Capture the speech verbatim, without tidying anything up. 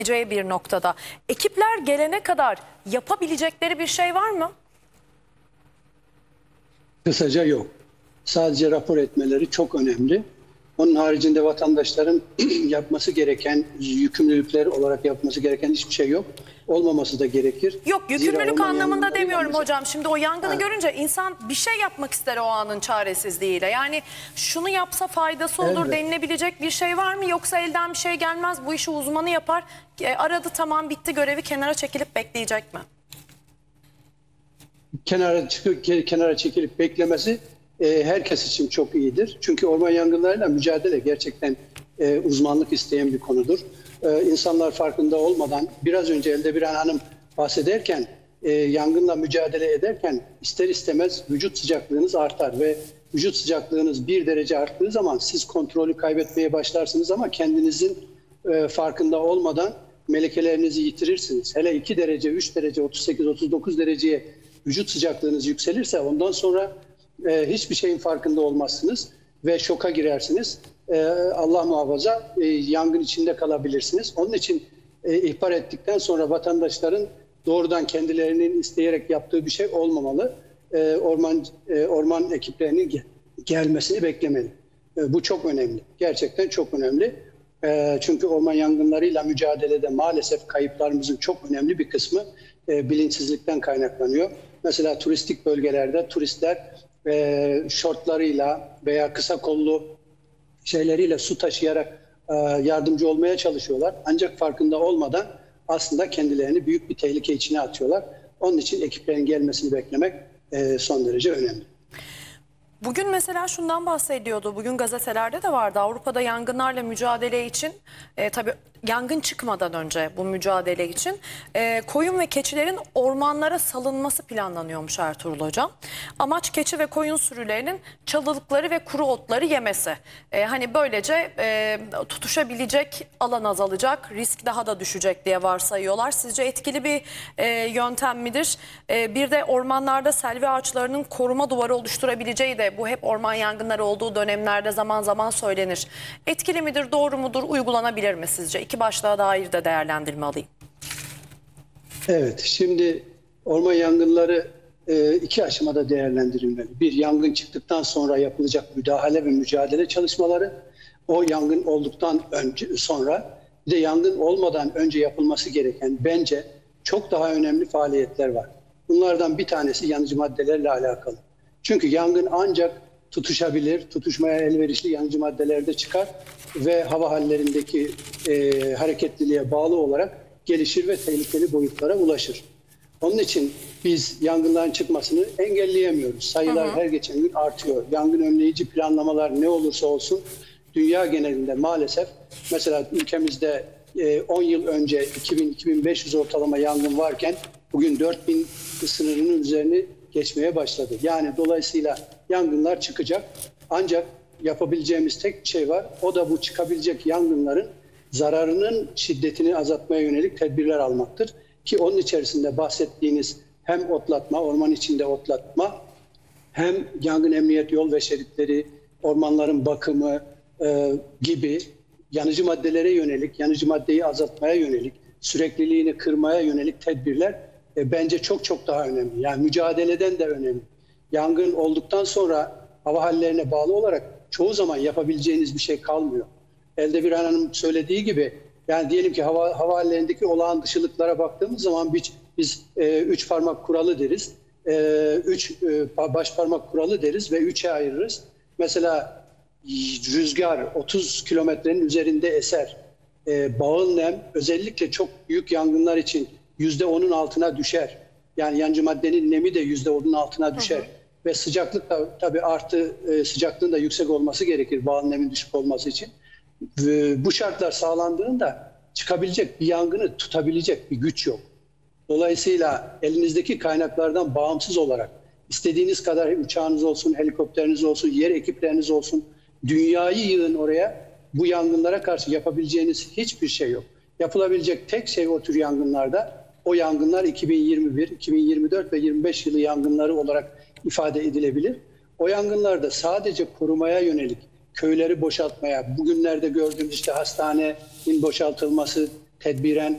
bir noktada. Ekipler gelene kadar yapabilecekleri bir şey var mı? Kısaca yok. Sadece rapor etmeleri çok önemli. Onun haricinde vatandaşların yapması gereken, yükümlülükler olarak yapması gereken hiçbir şey yok. Olmaması da gerekir. Yok, yükümlülük Zira anlamında demiyorum hocam. Şimdi o yangını Ha. görünce insan bir şey yapmak ister o anın çaresizliğiyle. Yani şunu yapsa faydası olur Evet. denilebilecek bir şey var mı? Yoksa elden bir şey gelmez, bu işi uzmanı yapar. E, aradı, tamam, bitti, görevi kenara çekilip bekleyecek mi? Kenara çıkıp kenara çekilip beklemesi e, herkes için çok iyidir. Çünkü orman yangınlarıyla mücadele gerçekten e, uzmanlık isteyen bir konudur. E, insanlar farkında olmadan biraz önce Eldebiran Hanım bahsederken e, yangınla mücadele ederken ister istemez vücut sıcaklığınız artar ve vücut sıcaklığınız bir derece arttığı zaman siz kontrolü kaybetmeye başlarsınız ama kendinizin e, farkında olmadan melekelerinizi yitirirsiniz. Hele iki derece, üç derece, otuz sekiz otuz dokuz dereceye vücut sıcaklığınız yükselirse ondan sonra e, hiçbir şeyin farkında olmazsınız ve şoka girersiniz. E, Allah muhafaza e, yangın içinde kalabilirsiniz. Onun için e, ihbar ettikten sonra vatandaşların doğrudan kendilerinin isteyerek yaptığı bir şey olmamalı. E, orman e, orman ekiplerinin gel gelmesini beklemeli. E, bu çok önemli. Gerçekten çok önemli. E, çünkü orman yangınlarıyla mücadelede maalesef kayıplarımızın çok önemli bir kısmı e, bilinçsizlikten kaynaklanıyor. Mesela turistik bölgelerde turistler e, şortlarıyla veya kısa kollu şeyleriyle su taşıyarak e, yardımcı olmaya çalışıyorlar. Ancak farkında olmadan aslında kendilerini büyük bir tehlike içine atıyorlar. Onun için ekiplerin gelmesini beklemek e, son derece önemli. Bugün mesela şundan bahsediyordu. Bugün gazetelerde de vardı. Avrupa'da yangınlarla mücadele için, e, tabii yangın çıkmadan önce bu mücadele için e, koyun ve keçilerin ormanlara salınması planlanıyormuş Ertuğrul Hocam. Amaç keçi ve koyun sürülerinin çalılıkları ve kuru otları yemesi. E, hani böylece e, tutuşabilecek alan azalacak, risk daha da düşecek diye varsayıyorlar. Sizce etkili bir e, yöntem midir? E, bir de ormanlarda selvi ağaçlarının koruma duvarı oluşturabileceği de bu hep orman yangınları olduğu dönemlerde zaman zaman söylenir. Etkili midir, doğru mudur, uygulanabilir mi sizce? İki başlığa dair de değerlendirme alayım. Evet, şimdi orman yangınları e, iki aşamada değerlendirilmeli. Bir, yangın çıktıktan sonra yapılacak müdahale ve mücadele çalışmaları. O yangın olduktan önce sonra, bir de yangın olmadan önce yapılması gereken bence çok daha önemli faaliyetler var. Bunlardan bir tanesi yanıcı maddelerle alakalı. Çünkü yangın ancak tutuşabilir, tutuşmaya elverişli yanıcı maddelerde çıkar ve hava hallerindeki e, hareketliliğe bağlı olarak gelişir ve tehlikeli boyutlara ulaşır. Onun için biz yangınların çıkmasını engelleyemiyoruz. Sayılar hı hı. her geçen gün artıyor. Yangın önleyici planlamalar ne olursa olsun dünya genelinde maalesef, mesela ülkemizde e, on yıl önce iki bin iki bin beş yüz ortalama yangın varken bugün dört bin sınırının üzerini geçmeye başladı. Yani dolayısıyla yangınlar çıkacak. Ancak yapabileceğimiz tek bir şey var. O da bu çıkabilecek yangınların zararının şiddetini azaltmaya yönelik tedbirler almaktır. Ki onun içerisinde bahsettiğiniz hem otlatma, orman içinde otlatma, hem yangın emniyet yol ve şeritleri, ormanların bakımı e, gibi yanıcı maddelere yönelik, yanıcı maddeyi azaltmaya yönelik, sürekliliğini kırmaya yönelik tedbirler e, bence çok çok daha önemli. Yani mücadeleden de önemli. Yangın olduktan sonra hava hallerine bağlı olarak çoğu zaman yapabileceğiniz bir şey kalmıyor. Eldebiran Hanım söylediği gibi, yani diyelim ki hava, hava hallerindeki olağan dışılıklara baktığımız zaman biz, biz e, üç parmak kuralı deriz. E, üç e, baş parmak kuralı deriz ve üçe ayırırız. Mesela rüzgar otuz kilometrenin üzerinde eser. E, bağıl nem özellikle çok büyük yangınlar için yüzde onun altına düşer. Yani yanıcı maddenin nemi de yüzde onun altına düşer. Hı hı. Ve sıcaklık da tabii artı e, sıcaklığın da yüksek olması gerekir bağıl nemin düşük olması için. Ve bu şartlar sağlandığında çıkabilecek bir yangını tutabilecek bir güç yok. Dolayısıyla elinizdeki kaynaklardan bağımsız olarak istediğiniz kadar uçağınız olsun, helikopteriniz olsun, yer ekipleriniz olsun, dünyayı yığın oraya, bu yangınlara karşı yapabileceğiniz hiçbir şey yok. Yapılabilecek tek şey o tür yangınlarda, o yangınlar iki bin yirmi bir, iki bin yirmi dört ve yirmi beş yılı yangınları olarak ifade edilebilir. O yangınlarda sadece korumaya yönelik, köyleri boşaltmaya, bugünlerde gördüğümüz işte hastanenin boşaltılması, tedbiren